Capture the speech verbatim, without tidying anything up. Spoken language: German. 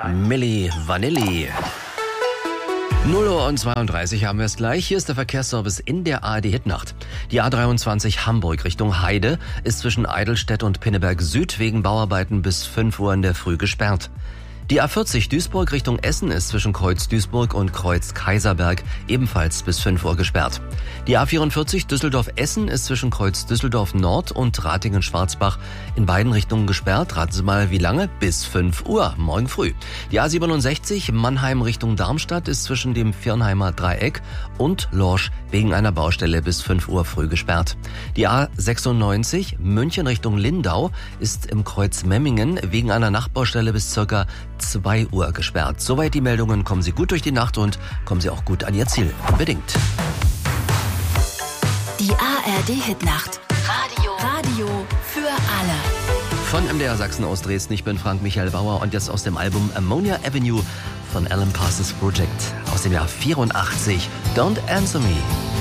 Milli Vanilli. null Uhr und zweiunddreißig haben wir es gleich. Hier ist der Verkehrsservice in der A R D Hitnacht. Die A dreiundzwanzig Hamburg Richtung Heide ist zwischen Eidelstedt und Pinneberg Süd wegen Bauarbeiten bis fünf Uhr in der Früh gesperrt. Die A vierzig Duisburg Richtung Essen ist zwischen Kreuz Duisburg und Kreuz Kaiserberg ebenfalls bis fünf Uhr gesperrt. Die A vierundvierzig Düsseldorf-Essen ist zwischen Kreuz Düsseldorf Nord und Ratingen-Schwarzbach in beiden Richtungen gesperrt. Raten Sie mal, wie lange? Bis fünf Uhr, morgen früh. Die A siebenundsechzig Mannheim Richtung Darmstadt ist zwischen dem Viernheimer Dreieck und Lorsch wegen einer Baustelle bis fünf Uhr früh gesperrt. Die A sechsundneunzig München Richtung Lindau ist im Kreuz Memmingen wegen einer Nachtbaustelle bis circa zwei Uhr gesperrt. Soweit die Meldungen. Kommen Sie gut durch die Nacht und kommen Sie auch gut an Ihr Ziel. Unbedingt. Die A R D-Hitnacht. Radio. Radio für alle. Von M D R Sachsen aus Dresden. Ich bin Frank Michael Bauer und jetzt aus dem Album Ammonia Avenue von Alan Parsons Project aus dem Jahr vierundachtzig. Don't Answer Me.